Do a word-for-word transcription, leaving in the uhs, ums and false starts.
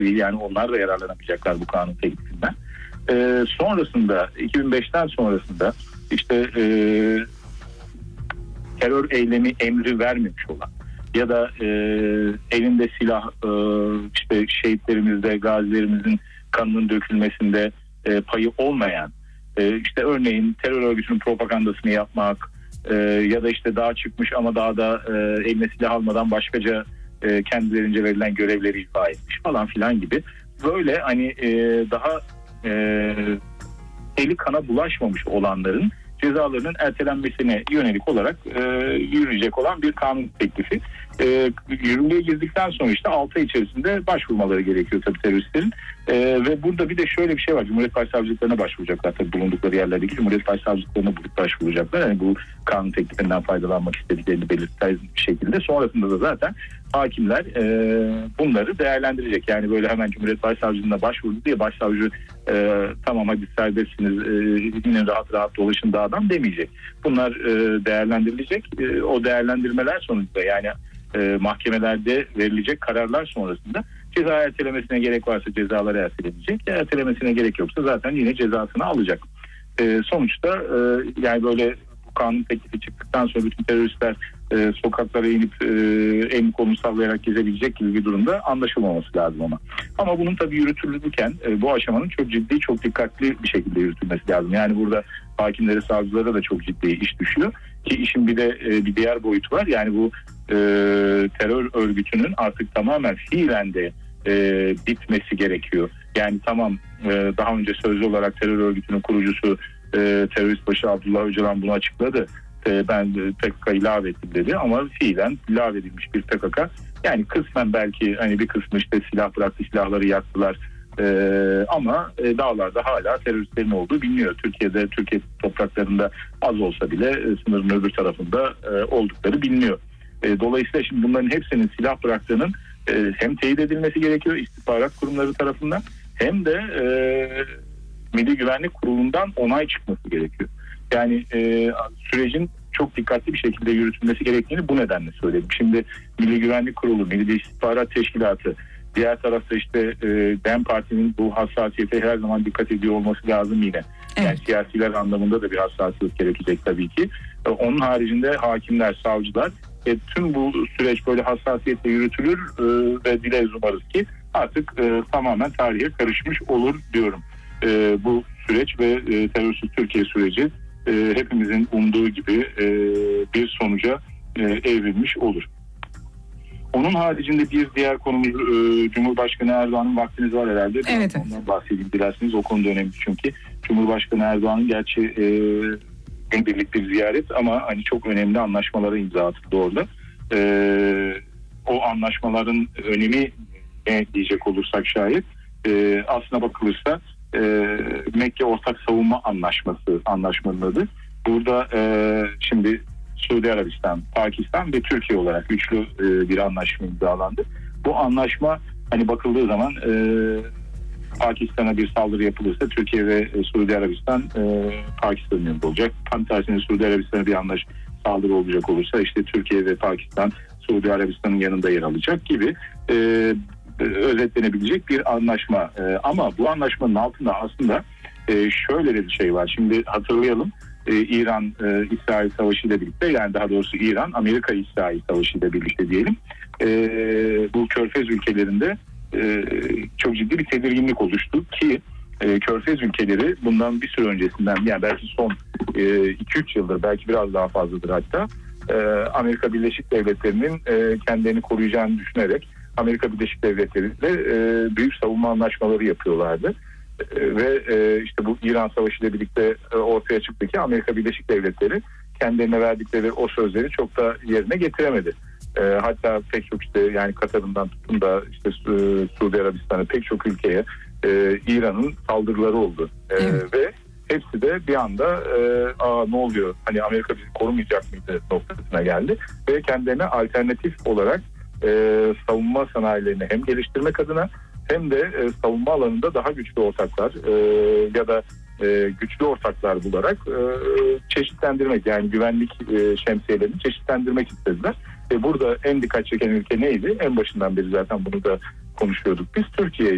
değil. Yani onlar da yararlanamayacaklar bu kanun teklifinden. E, sonrasında iki bin beşten sonrasında işte e, terör eylemi emri vermemiş olan ya da e, elinde silah e, işte şehitlerimizde, gazilerimizin kanının dökülmesinde e, payı olmayan, e, işte örneğin terör örgütünün propagandasını yapmak e, ya da işte dağa çıkmış ama dağda e, eline silah almadan başkaca e, kendilerince verilen görevleri ifa etmiş falan filan gibi böyle hani e, daha e, eli kana bulaşmamış olanların cezalarının ertelenmesine yönelik olarak e, yürüyecek olan bir kanun teklifi. E, yürürlüğe girdikten sonra işte altı ay içerisinde başvurmaları gerekiyor tabii teröristlerin. E, ve burada bir de şöyle bir şey var. Cumhuriyet Başsavcılıklarına başvuracaklar tabii bulundukları yerlerdeki Cumhuriyet Başsavcılıklarına başvuracaklar. Yani bu kanun teklifinden faydalanmak istediklerini belirttiği bir şekilde. Sonrasında da zaten hakimler e, bunları değerlendirecek. Yani böyle hemen Cumhuriyet Başsavcılığına başvurdu diye başsavcı e, tamam hadi serbestsiniz e, yine rahat rahat dolaşın dağdan demeyecek. Bunlar e, değerlendirilecek. E, o değerlendirmeler sonucunda yani e, mahkemelerde verilecek kararlar sonrasında ceza ertelemesine gerek varsa cezaları ertelenecek. Ertelemesine gerek yoksa zaten yine cezasını alacak. E, sonuçta e, yani böyle bu kanun teklifi çıktıktan sonra bütün teröristler e, sokaklara inip e, elini kolunu sallayarak gezebilecek gibi bir durumda anlaşılmaması lazım ama. Ama bunun tabii yürütülürken e, bu aşamanın çok ciddi, çok dikkatli bir şekilde yürütülmesi lazım. Yani burada hakimlere, savcılara da çok ciddi iş düşüyor. Ki işin bir de e, bir diğer boyutu var. Yani bu e, terör örgütünün artık tamamen fiilen de e, bitmesi gerekiyor. Yani tamam e, daha önce sözlü olarak terör örgütünün kurucusu e, terörist başı Abdullah Öcalan bunu açıkladı. E, ben P K K'yı lağvettim dedi ama fiilen lağvedilmiş bir P K K. Yani kısmen belki hani bir kısmı işte silah bıraktı, silahları yaktılar. Ee, ama e, dağlarda hala teröristlerin olduğu biliniyor. Türkiye'de, Türkiye topraklarında az olsa bile e, sınırın öbür tarafında e, oldukları biliniyor. E, dolayısıyla şimdi bunların hepsinin silah bıraktığının e, hem teyit edilmesi gerekiyor istihbarat kurumları tarafından hem de e, Milli Güvenlik Kurulu'ndan onay çıkması gerekiyor. Yani e, sürecin çok dikkatli bir şekilde yürütülmesi gerektiğini bu nedenle söyledim. Şimdi Milli Güvenlik Kurulu, Milli İstihbarat Teşkilatı, diğer tarafta işte e, DEM Parti'nin bu hassasiyete her zaman dikkat ediyor olması lazım yine. Evet. Yani siyasiler anlamında da bir hassasiyet gerekecek tabii ki. E, onun haricinde hakimler, savcılar e, tüm bu süreç böyle hassasiyetle yürütülür e, ve dileriz umarız ki artık e, tamamen tarihe karışmış olur diyorum. E, bu süreç ve e, terörsüz Türkiye süreci e, hepimizin umduğu gibi e, bir sonuca e, evrilmiş olur. Onun haricinde bir diğer konumuz e, Cumhurbaşkanı Erdoğan'ın vaktiniz var herhalde. Evet. Ondan bahsedeyim dilerseniz o konuda önemli çünkü. Cumhurbaşkanı Erdoğan'ın gerçi e, gündelik bir ziyaret ama hani çok önemli anlaşmalara imza atıldı orada. E, o anlaşmaların önemi ne diyecek olursak şayet e, aslına bakılırsa e, Mekke Ortak Savunma Anlaşması anlaşmanın adı. Burada e, şimdi Suudi Arabistan, Pakistan ve Türkiye olarak üçlü e, bir anlaşma imzalandı. Bu anlaşma hani bakıldığı zaman e, Pakistan'a bir saldırı yapılırsa Türkiye ve e, Suudi Arabistan e, Pakistan'ın yanında olacak. Tam tersine Suudi Arabistan'a bir anlaş saldırı olacak olursa işte Türkiye ve Pakistan Suudi Arabistan'ın yanında yer alacak gibi e, özetlenebilecek bir anlaşma. E, ama bu anlaşmanın altında aslında e, şöyle bir şey var. Şimdi hatırlayalım. Ee, İran-İsrail e, Savaşı ile birlikte yani daha doğrusu İran-Amerika-İsrail Savaşı ile birlikte diyelim e, bu Körfez ülkelerinde e, çok ciddi bir tedirginlik oluştu ki e, Körfez ülkeleri bundan bir süre öncesinden yani belki son iki üç yıldır belki biraz daha fazladır hatta e, Amerika Birleşik Devletleri'nin e, kendilerini koruyacağını düşünerek Amerika Birleşik Devletleri ile e, büyük savunma anlaşmaları yapıyorlardı. Ve işte bu İran Savaşı ile birlikte ortaya çıktı ki Amerika Birleşik Devletleri kendilerine verdikleri o sözleri çok da yerine getiremedi. Hatta pek çok işte yani Katar'ından tutun da işte Suudi Arabistan'a pek çok ülkeye İran'ın saldırıları oldu. Evet. Ve hepsi de bir anda aa ne oluyor hani Amerika bizi korumayacak mıydı noktasına geldi ve kendilerine alternatif olarak savunma sanayilerini hem geliştirmek adına hem de e, savunma alanında daha güçlü ortaklar e, ya da e, güçlü ortaklar bularak e, çeşitlendirmek yani güvenlik e, şemsiyelerini çeşitlendirmek istediler. E, burada en dikkat çeken ülke neydi? En başından beri zaten bunu da konuşuyorduk. Biz Türkiye'yiz.